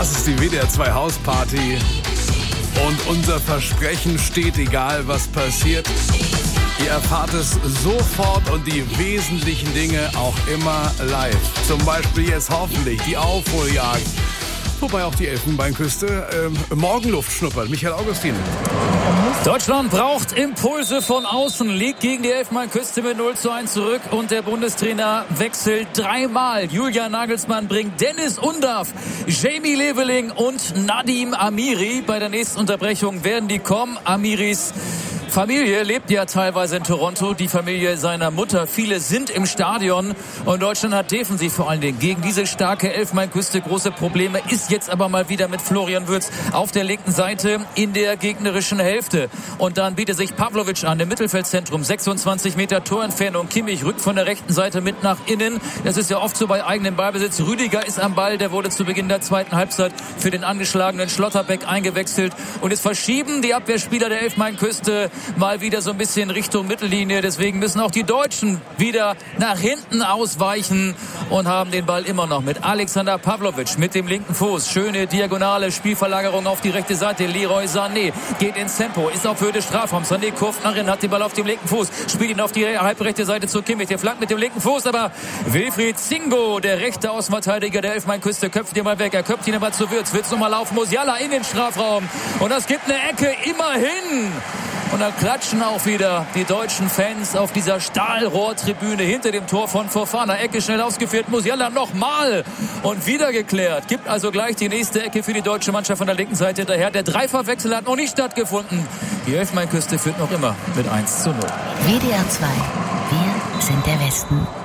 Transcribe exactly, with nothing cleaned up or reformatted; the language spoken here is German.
Das ist die W D R zwei Hausparty. Und unser Versprechen steht, egal was passiert. Ihr erfahrt es sofort und die wesentlichen Dinge auch immer live. Zum Beispiel jetzt hoffentlich die Aufholjagd. Wobei auch die Elfenbeinküste äh, Morgenluft schnuppert. Michael Augustin. Deutschland braucht Impulse von außen, liegt gegen die Elfenbeinküste mit null zu eins zurück und der Bundestrainer wechselt dreimal. Julian Nagelsmann bringt Dennis Undav, Jamie Leveling und Nadim Amiri. Bei der nächsten Unterbrechung werden die kommen. Amiris Familie lebt ja teilweise in Toronto, die Familie seiner Mutter. Viele sind im Stadion und Deutschland hat defensiv vor allen Dingen gegen diese starke Elfenbeinküste große Probleme. Ist jetzt aber mal wieder mit Florian Wirtz auf der linken Seite in der gegnerischen Hälfte. Und dann bietet sich Pavlovic an im Mittelfeldzentrum. sechsundzwanzig Meter Torentfernung. Kimmich rückt von der rechten Seite mit nach innen. Das ist ja oft so bei eigenem Ballbesitz. Rüdiger ist am Ball. Der wurde zu Beginn der zweiten Halbzeit für den angeschlagenen Schlotterbeck eingewechselt. Und es verschieben die Abwehrspieler der Elfenbeinküste mal wieder so ein bisschen Richtung Mittellinie. Deswegen müssen auch die Deutschen wieder nach hinten ausweichen und haben den Ball immer noch mit Alexander Pavlovic mit dem linken Fuß. Schöne diagonale Spielverlagerung auf die rechte Seite. Leroy Sané geht ins Tempo, ist auf Höhe des Strafraums. Sané kurft nach innen, hat den Ball auf dem linken Fuß, spielt ihn auf die halbrechte Seite zu Kimmich. Der flankt mit dem linken Fuß, aber Wilfried Zingo, der rechte Außenverteidiger der Elfenbeinküste, köpft ihn mal weg. Er köpft ihn aber zu Wirtz. Wirtz nochmal laufen. Musiala in den Strafraum. Und das gibt eine Ecke, immerhin. Und dann klatschen auch wieder die deutschen Fans auf dieser Stahlrohrtribüne hinter dem Tor von Fofana. Ecke schnell ausgeführt, Musiala nochmal und wieder geklärt. Gibt also gleich die nächste Ecke für die deutsche Mannschaft von der linken Seite hinterher. Der Dreifachwechsel hat noch nicht stattgefunden. Die Elfenbeinküste führt noch immer mit eins zu null. W D R zwei, wir sind der Westen.